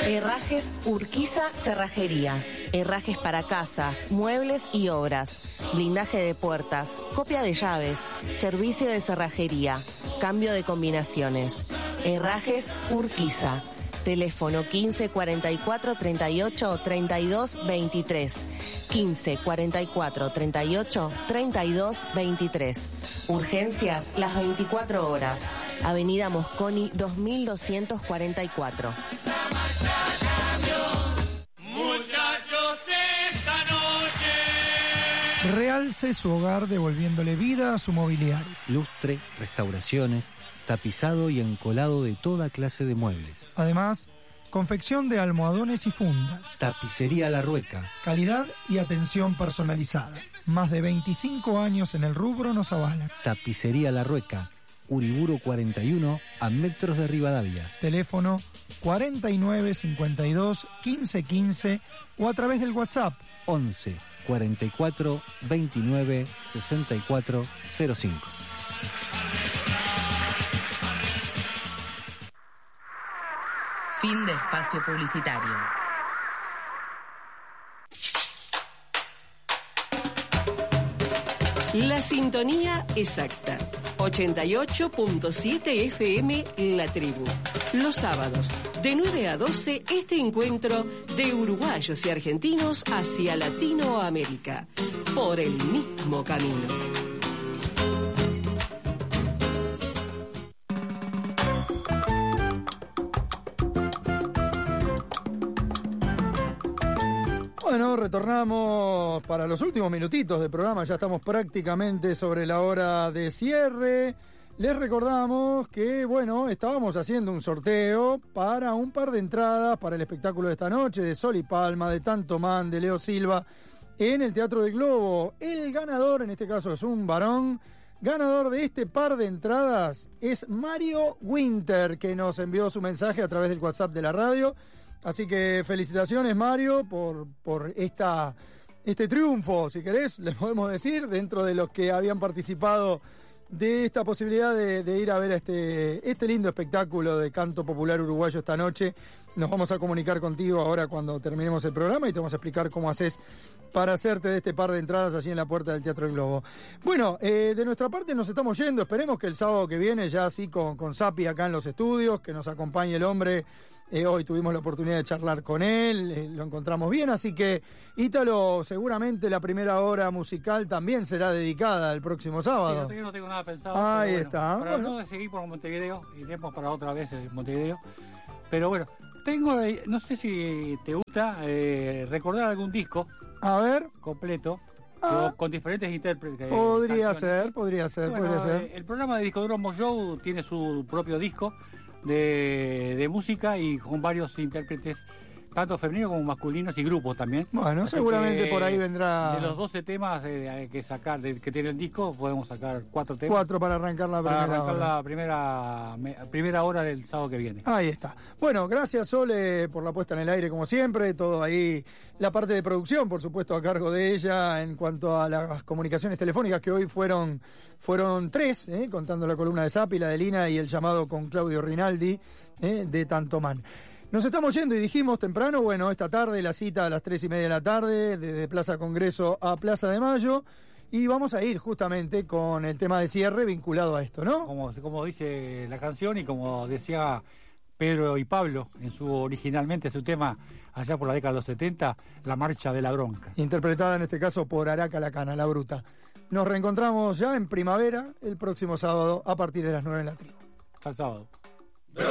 Herrajes Urquiza Cerrajería. Herrajes para casas, muebles y obras. Blindaje de puertas, copia de llaves, servicio de cerrajería, cambio de combinaciones. Herrajes Urquiza. Teléfono 15 44 38 32 23. 15 44 38 32 23. Urgencias las 24 horas. Avenida Mosconi 2244. Muchachos, esta noche realce su hogar devolviéndole vida a su mobiliario. Lustre, restauraciones, tapizado y encolado de toda clase de muebles. Además, confección de almohadones y fundas. Tapicería La Rueca. Calidad y atención personalizada. Más de 25 años en el rubro nos avalan. Tapicería La Rueca. Uriburu 41, a metros de Rivadavia. Teléfono 49 52 15 15 o a través del WhatsApp 11 44 29 64 05. Fin de espacio publicitario. La sintonía exacta. 88.7 FM La Tribu. Los sábados, de 9 a 12, este encuentro de uruguayos y argentinos hacia Latinoamérica. Por el mismo camino. Bueno, retornamos para los últimos minutitos del programa, ya estamos prácticamente sobre la hora de cierre. Les recordamos que, bueno, estábamos haciendo un sorteo para un par de entradas para el espectáculo de esta noche de Sol y Palma, de Tantomán, de Leo Silva, en el Teatro del Globo. El ganador, en este caso es un varón, ganador de este par de entradas es Mario Winter, que nos envió su mensaje a través del WhatsApp de la radio. Así que felicitaciones, Mario, por este triunfo, si querés, les podemos decir, dentro de los que habían participado de esta posibilidad de ir a ver este lindo espectáculo de canto popular uruguayo esta noche. Nos vamos a comunicar contigo ahora cuando terminemos el programa y te vamos a explicar cómo haces para hacerte de este par de entradas allí en la puerta del Teatro del Globo. Bueno, de nuestra parte nos estamos yendo, esperemos que el sábado que viene ya así con Sapi acá en los estudios, que nos acompañe el hombre. Hoy tuvimos la oportunidad de charlar con él, lo encontramos bien, así que Ítalo, seguramente la primera hora musical también será dedicada el próximo sábado. Sí, no tengo nada pensado. Ahí bueno, está. Para no seguir por Montevideo, iremos para otra vez en Montevideo. Pero bueno, no sé si te gusta recordar algún disco. A ver. Completo. Con diferentes intérpretes. Podría ser. El programa de Discodromo Show tiene su propio disco de música y con varios intérpretes, tanto femeninos como masculinos y grupos también. Bueno, así seguramente por ahí vendrá. De los 12 temas que sacar, que tiene el disco, podemos sacar 4 temas. 4 para arrancar la primera hora del sábado que viene. Ahí está. Bueno, gracias, Sole, por la puesta en el aire, como siempre. Todo ahí, la parte de producción, por supuesto, a cargo de ella, en cuanto a las comunicaciones telefónicas, que hoy fueron 3, contando la columna de Sapi, la de Lina y el llamado con Claudio Rinaldi, de Tantomán. Nos estamos yendo y dijimos temprano, bueno, esta tarde la cita a las 3:30 de la tarde, desde Plaza Congreso a Plaza de Mayo, y vamos a ir justamente con el tema de cierre vinculado a esto, ¿no? Como dice la canción y como decía Pedro y Pablo originalmente su tema allá por la década de los 70, La Marcha de la Bronca. Interpretada en este caso por Araca la Cana, la Bruta. Nos reencontramos ya en primavera el próximo sábado a partir de las 9 en la tribu. Hasta el sábado.